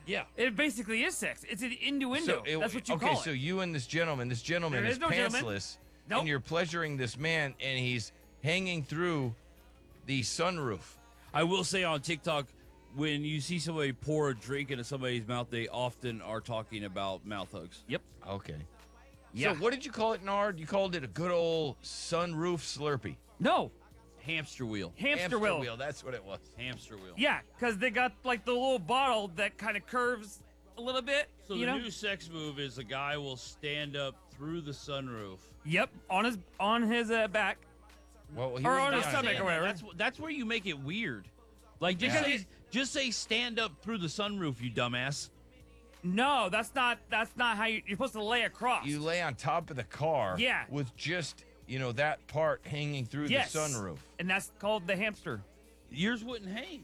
Yeah. It basically is sex. It's an innuendo. That's what you call it. Okay, so you and this gentleman is no gentleman. pantsless, Nope. and you're pleasuring this man, and he's hanging through the sunroof. I will say on TikTok, when you see somebody pour a drink into somebody's mouth, they often are talking about mouth hugs. Yep. Okay. Yeah. So what did you call it, Nard? You called it a good old sunroof Slurpee. No. Hamster wheel. Hamster wheel. That's what it was. Hamster wheel. Yeah, because they got like the little bottle that kind of curves a little bit. So you the know? new sex move is a guy will stand up through the sunroof. Yep, on his back. Well, Or on his down stomach there. or whatever. That's where you make it weird. Like just say stand up through the sunroof, you dumbass. No, that's not how you're supposed to lay across. You lay on top of the car. Yeah. With just that part hanging through yes. the sunroof. And that's called the hamster. Yours wouldn't hang.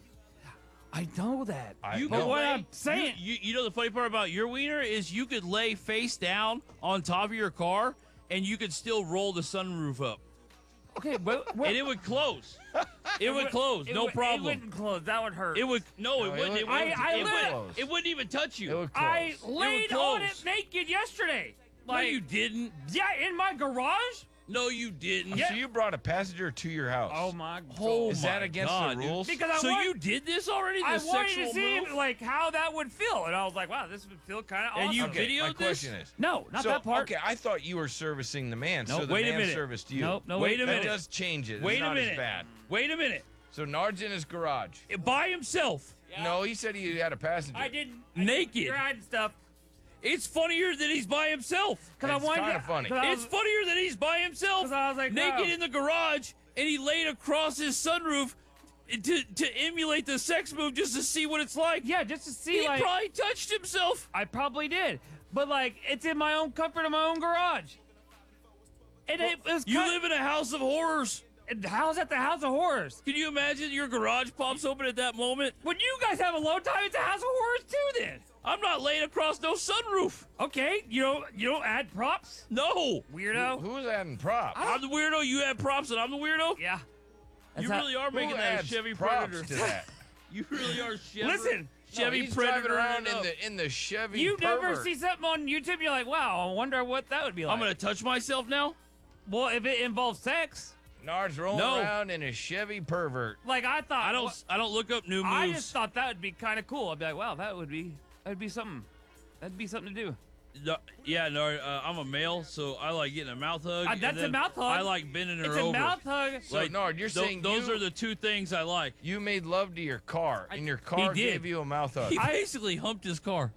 I know that. I but know. what I'm saying, You know the funny part about your wiener is you could lay face down on top of your car and you could still roll the sunroof up. okay, but And it would close. It would close, no problem. It wouldn't close. That would hurt. It would it No, wouldn't. it It would- wouldn't. I it, literally- wouldn't it wouldn't even touch you. It would I close. laid close. on it naked yesterday. No, you didn't. Yeah, in my garage. No, you didn't. So you brought a passenger to your house. Oh my god. Oh Is that my against God, the dude. rules? Because So I you did this already? The wanted sexual to see move? like how that would feel, and I was like, wow, this would feel kind of awesome. And you Okay, videoed my this? question is. No, not so, that part. Okay, I thought you were servicing the man, so Nope, the wait a man minute. serviced you. Nope, no, Wait a That minute. does change it. It's Wait a not minute. as bad. Wait a minute. So Nard's in his garage. By himself. No, he said he had a passenger. I didn't. Naked. You're hiding stuff. It's funnier that he's by himself. Because I It's wanted kinda to, funny. 'cause I It's was- funnier that he's by himself. 'Cause I was like, naked wow. in the garage, and he laid across his sunroof to emulate the sex move just to see what it's like. Yeah, just to see He like probably touched himself. I probably did, but like it's in my own comfort of my own garage. And it was You live in a house of horrors. how's that the house of horrors? Can you imagine your garage pops open at that moment? When you guys have a low time, it's a house of horrors too. Then I'm not laying across no sunroof. okay, you don't add props, No. weirdo. Who's adding props? I'm the weirdo. You had props, and I'm the weirdo. Yeah, You That's how- really are Who making that a adds Chevy props Predator. to that? You really are Chevy. Listen, Chevy No, he's Predator driving around it up. in the Chevy. you never Pervert. see something on YouTube, you're like, wow, I wonder what that would be like. I'm gonna touch myself now. Well, if it involves sex, Nard's rolling No. around in a Chevy Pervert. like I thought, I don't look up new moves. I just thought that would be kind of cool. I'd be like, wow, that'd be something. That'd be something to do. No, I'm a male, so I like getting a mouth hug. and That's a then mouth hug. I like bending her It's over. a mouth hug. So, Nard, you're saying those you- are the two things I like. You made love to your car, and your car He did. gave you a mouth hug. He basically humped his car.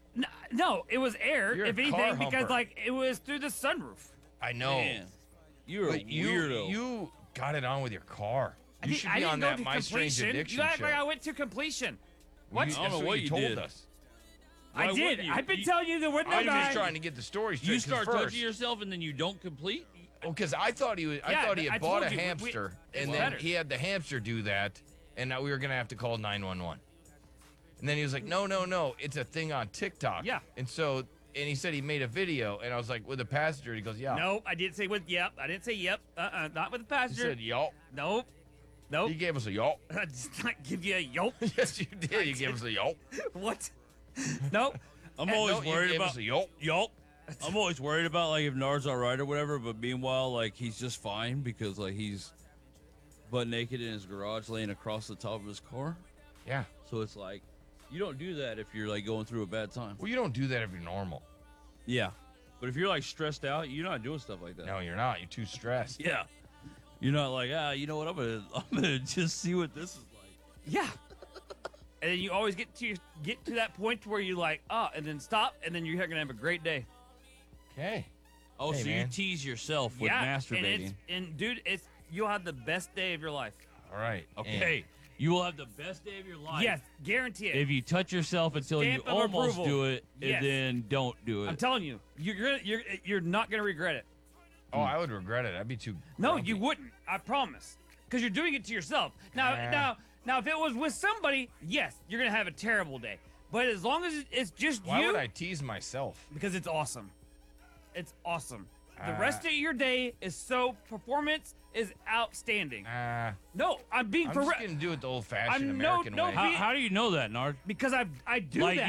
No, it was air, You're a if car anything, because humper. like it was through the sunroof. I know. Man, you're a But you, weirdo. you got it on with your car. I You didn't- should I be didn't on go that to My Strange completion. Addiction You act show. like I went to completion. What? I don't know That's what you you told did. us. I Why did. wouldn't you? I've been You- telling you there wasn't no I'm just guy. trying to get the story straight. You start 'cause first, touching yourself and then you don't complete. because I thought he was. I Yeah, thought he I had bought told a you, we- hamster, it's and then better. he had the hamster do that, and now we were gonna have to call 911. And then he was like, "No, it's a thing on TikTok." Yeah. And so, and he said he made a video, and I was like, "With a passenger?" He goes, "Yeah." Nope, I didn't say with yep. I didn't say yep. Not with the He passenger. said, "Yup." Nope. He gave us a yup. I did not give you a yelp. Yes, you did. You gave us a yup. What? Nope. I'm always No, you worried gave about us a yup. Yup. I'm always worried about like if Nard's all right or whatever, but meanwhile, like he's just fine because like he's butt naked in his garage, laying across the top of his car. Yeah. So it's like you don't do that if you're like going through a bad time. Well, you don't do that if you're normal. Yeah, but if you're like stressed out, you're not doing stuff like that. No, you're not. You're too stressed. Yeah, you're not like you know what? I'm gonna just see what this is like. Yeah. And then you always get to that point where you like, and then stop, and then you're gonna have a great day. Okay. Oh, Hey, so man. you tease yourself with yeah. masturbating? And dude, you'll have the best day of your life. All right. Okay, you will have the best day of your life. Yes, guarantee it. If you touch yourself until Stamp you of almost approval. do it, Yes. and then don't do I'm it. telling you, you're not gonna regret it. Oh, I would regret it. I'd be too. No, grumpy. you wouldn't. I promise. Because you're doing it to yourself. Now, if it was with somebody, yes, you're gonna have a terrible day. But as long as it's just Why you, would I tease myself? because it's awesome. It's awesome. The rest of your day is performance is outstanding. No, I'm being I'm for just real gonna do it the old-fashioned I'm no- American no way. be- How do you know that, Nard? because I do Like, that.